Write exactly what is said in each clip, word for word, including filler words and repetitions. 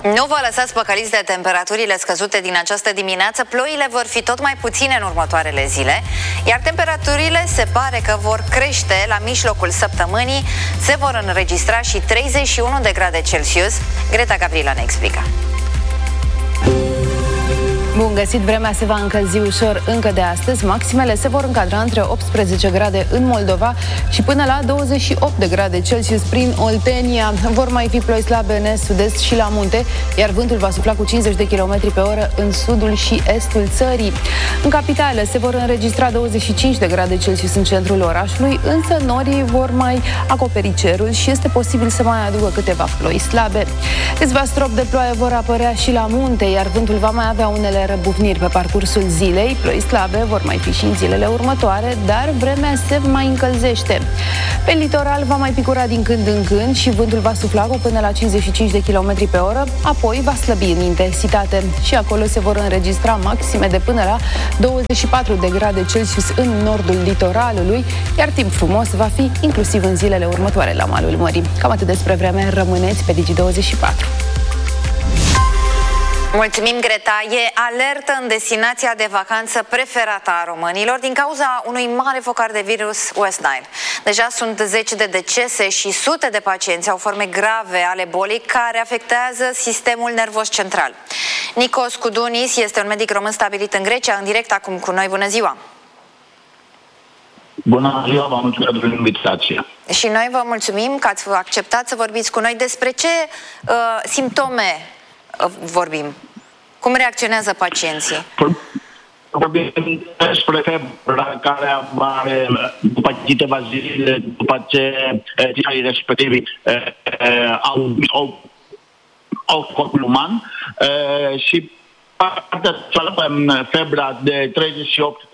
Nu vă lăsați păcăliți de temperaturile scăzute din această dimineață. Ploile vor fi tot mai puține în următoarele zile, iar temperaturile se pare că vor crește la mijlocul săptămânii. Se vor înregistra și treizeci și unu de grade Celsius. Greta Gavrila ne explică. Bun găsit, vremea se va încălzi ușor încă de astăzi. Maximele se vor încadra între optsprezece grade în Moldova și până la douăzeci și opt de grade Celsius prin Oltenia. Vor mai fi ploi slabe în est, sud-est și la munte, iar vântul va sufla cu cincizeci de kilometri pe oră în sudul și estul țării. În capitală se vor înregistra douăzeci și cinci de grade Celsius în centrul orașului, însă norii vor mai acoperi cerul și este posibil să mai aducă câteva ploi slabe. Câțiva stropi de ploaie vor apărea și la munte, iar vântul va mai avea unele răbufniri pe parcursul zilei. Ploi slabe vor mai fi și în zilele următoare, dar vremea se mai încălzește. Pe litoral va mai picura din când în când și vântul va sufla cu până la cincizeci și cinci de kilometri pe oră, apoi va slăbi în intensitate și acolo se vor înregistra maxime de până la douăzeci și patru de grade Celsius în nordul litoralului, iar timp frumos va fi inclusiv în zilele următoare la malul mării. Cam atât despre vreme, rămâneți pe Digi douăzeci și patru. Mulțumim, Greta. E alertă în destinația de vacanță preferată a românilor din cauza unui mare focar de virus West Nile. Deja sunt zeci de decese și sute de pacienți au forme grave ale bolii care afectează sistemul nervos central. Nikos Koudunis este un medic român stabilit în Grecia, în direct acum cu noi. Bună ziua! Bună ziua, vă mulțumesc pentru invitație. Și noi vă mulțumim că ați acceptat să vorbiți cu noi. Despre ce uh, simptome vorbim? Cum reacționează pacienții? Vorbim despre febra care apare după câteva zile, după ce țării respectivi au, au, au corpul uman și partea cealaltă, febra de treizeci și opt.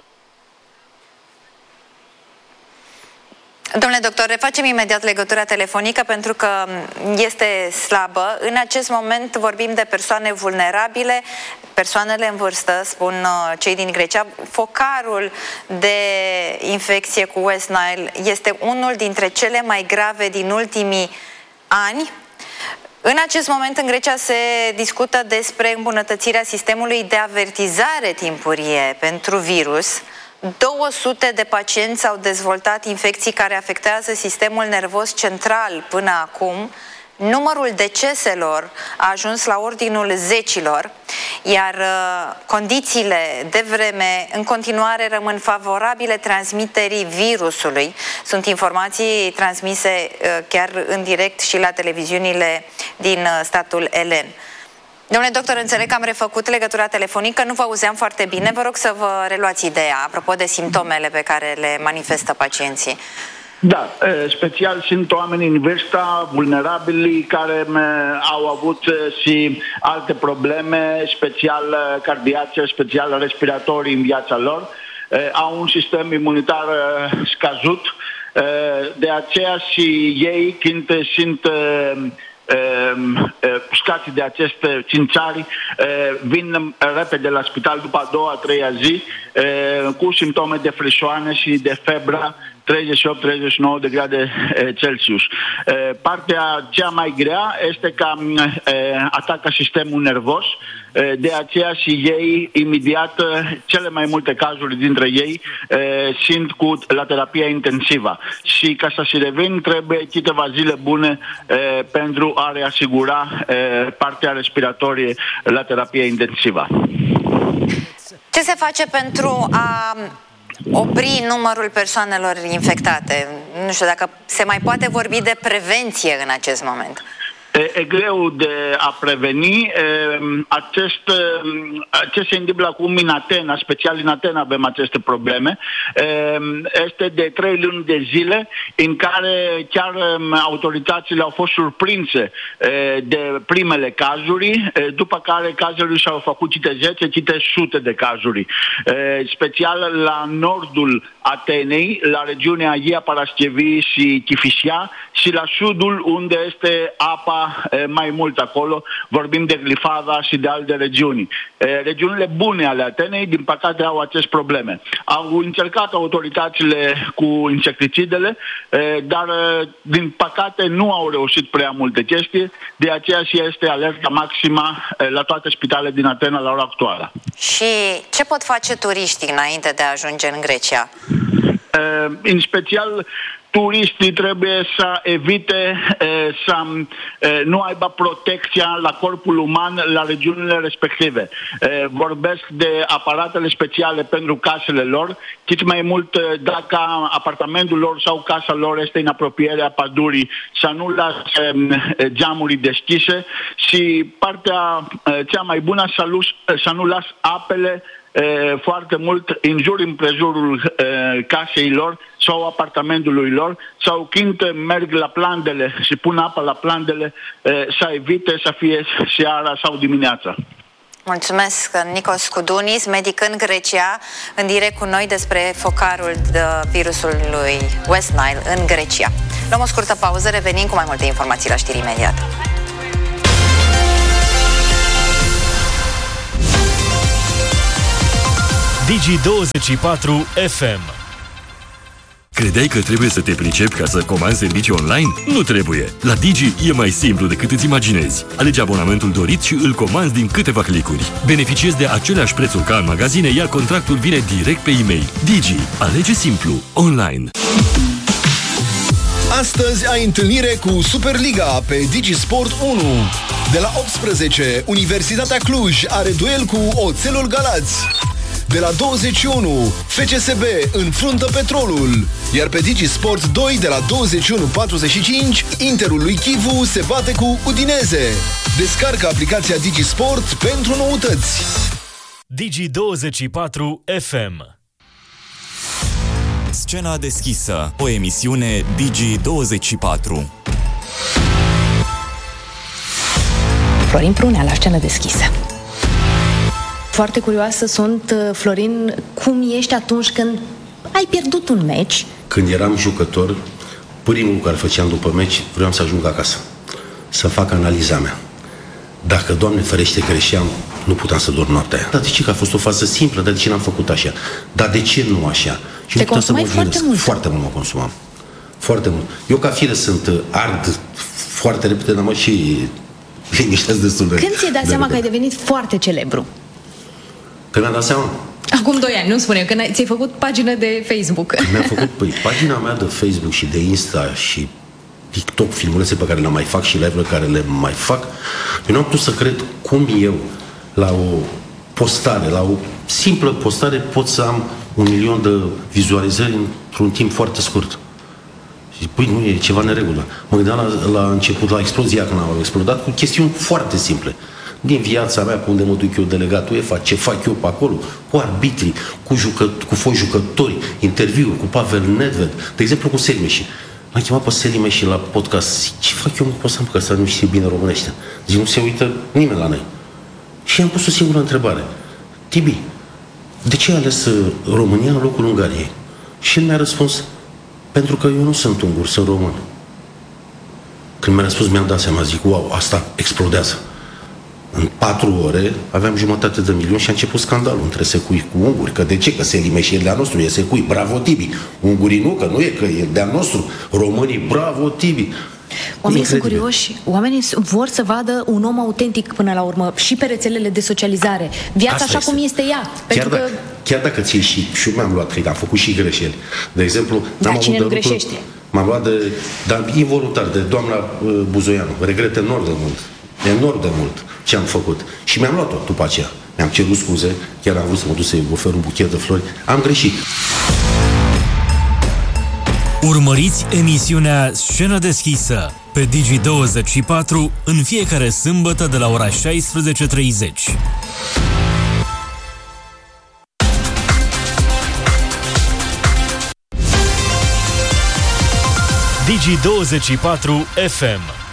Domnule doctor, refacem imediat legătura telefonică pentru că este slabă. În acest moment vorbim de persoane vulnerabile, persoanele în vârstă, spun cei din Grecia. Focarul de infecție cu West Nile este unul dintre cele mai grave din ultimii ani. În acest moment în Grecia se discută despre îmbunătățirea sistemului de avertizare timpurie pentru virus. două sute de pacienți au dezvoltat infecții care afectează sistemul nervos central până acum. Numărul deceselor a ajuns la ordinul zecilor, iar uh, condițiile de vreme în continuare rămân favorabile transmiterii virusului. Sunt informații transmise uh, chiar în direct și la televiziunile din uh, statul elen. Domnule doctor, înțeleg că am refăcut legătura telefonică, nu vă auzeam foarte bine. Vă rog să vă reluați ideea apropo de simptomele pe care le manifestă pacienții. Da, special sunt oameni în vârstă, vulnerabili, care au avut și alte probleme, special cardiace, special respiratorii în viața lor, au un sistem imunitar scăzut, de aceea și ei, când sunt scați de aceste țințari, vin repede la spital după a doua, a treia zi cu simptome de frisoane și de febră treizeci și opt treizeci și nouă de grade Celsius. Partea cea mai grea este că atacă sistemul nervos, de aceea și ei, imediat, cele mai multe cazuri dintre ei sunt cu la terapia intensivă. Și ca să se revin, trebuie câteva zile bune pentru a reasigura partea respiratorie la terapia intensivă. Ce se face pentru a opri numărul persoanelor infectate? Nu știu dacă se mai poate vorbi de prevenție în acest moment. E, e greu de a preveni. Acest, ce se întâmplă acum în Atena, special în Atena avem aceste probleme, este de trei luni de zile în care chiar autoritățile au fost surprinse de primele cazuri, după care cazurile și-au făcut câte zece, câte sute de cazuri. Special la nordul Atenei, la regiunea Agia, Paraschivii și Chifisia, și la sudul unde este apa ceva mai mult acolo. Vorbim de Glyfada și de alte regiuni. Regiunile bune ale Atenei, din păcate, au aceste probleme. Au încercat autoritățile cu insecticidele, dar din păcate nu au reușit prea multe chestii, de aceea și este alerta maximă la toate spitalele din Atena la ora actuală. Și ce pot face turiștii înainte de a ajunge în Grecia? În special, turiștii trebuie să evite să nu aibă protecția la corpul uman la regiunile respective. Vorbesc de aparatele speciale pentru casele lor, cât mai mult dacă apartamentul lor sau casa lor este în apropierea pădurii, să nu lase geamuri deschise și partea cea mai bună să nu las apele foarte mult în jur împrejurul casei lor sau apartamentului lor, sau când merg la plandele și pun apă la plandele, să evite să fie seara sau dimineața. Mulțumesc, Nikos Koudunis, medic în Grecia, în direct cu noi despre focarul de virusului West Nile în Grecia. Luăm o scurtă pauză, revenim cu mai multe informații la știri imediat. Digi douăzeci și patru F M. Credeai că trebuie să te pricepi ca să comanzi servicii online? Nu trebuie! La Digi e mai simplu decât îți imaginezi. Alegi abonamentul dorit și îl comanzi din câteva clicuri. Beneficiezi de aceleași prețuri ca în magazine, iar contractul vine direct pe e-mail. Digi. Alege simplu. Online. Astăzi ai întâlnire cu Superliga pe DigiSport unu. De la optsprezece, Universitatea Cluj are duel cu Oțelul Galați. De la douăzeci și unu, F C S B înfruntă Petrolul. Iar pe DigiSport doi, de la douăzeci și unu patruzeci și cinci, Interul lui Chivu se bate cu Udineze. Descarcă aplicația DigiSport pentru noutăți. Digi douăzeci și patru F M. Scena deschisă, o emisiune Digi douăzeci și patru. Florin Prunea la Scenă deschisă. Foarte curioasă sunt, Florin, cum ești atunci când ai pierdut un meci? Când eram jucător, primul lucru care făceam după meci, vreau să ajung acasă, să fac analiza mea. Dacă, Doamne ferește, greșeam, nu puteam să dorm noaptea aia. Dar de ce? Că a fost o fază simplă, dar de ce n-am făcut așa? Dar de ce nu așa? Și te consumai foarte mult? Foarte mult mă consumam. Foarte mult. Eu, ca fire, sunt ard foarte repede, dar mă și liniștesc destul de... Când ți-ai dat de seama repede. că ai devenit foarte celebru? Când mi-am dat seama? Acum doi ani, nu spune, când ai, ți-ai făcut pagină de Facebook. Când mi-am făcut, păi, pagina mea de Facebook și de Insta și TikTok, filmulețe pe care le mai fac și live-uri care le mai fac, eu nu am putut să cred cum eu, la o postare, la o simplă postare, pot să am un milion de vizualizări într-un timp foarte scurt. Și, păi, nu e ceva neregulă. Mă gândeam la, la început, la explozia când am explodat, cu chestiuni foarte simple. Din viața mea, pe unde mă duc eu, delegatul UEFA, ce fac eu pe acolo, cu arbitrii, cu, jucă, cu foști jucători, interviuri cu Pavel Nedved, de exemplu cu Selimeși. L-am chemat pe Selimeși la podcast. Zic, ce fac eu mă pot să am că ăsta nu știe bine românește? Zic, nu se uită nimeni la noi. Și am pus o singură întrebare. Tibi, de ce ai ales România în locul Ungariei? Și el mi-a răspuns, pentru că eu nu sunt ungur, sunt român. Când mi-a răspuns, mi-am dat seama, zic, wow, asta explodează. În patru ore aveam jumătate de milion și a început scandalul între secui cu unguri. Că de ce? Că Selimeși e de-a nostru, e secui, bravo Tibi. Ungurii nu, că nu e, că e de-a nostru. Românii, bravo Tibi. Oamenii sunt curioși, oamenii vor să vadă un om autentic până la urmă și pe rețelele de socializare. Viața asta așa este. Cum este ea. Chiar, pentru dacă, că... chiar dacă ți-e și, și eu mi-am luat, cred că am făcut și greșeli. De exemplu, dar cine nu greșește? M-am luat de, dar involuntar, de doamna uh, Buzoianu. Regret enorm de mult. Enorm de mult ce am făcut. Și mi-am luat-o după aceea. Mi-am cerut scuze, chiar am vrut să mă duc să-i ofer un buchet de flori. Am greșit. Urmăriți emisiunea Scenă deschisă pe Digi douăzeci și patru în fiecare sâmbătă de la ora șaisprezece treizeci. Digi douăzeci și patru F M.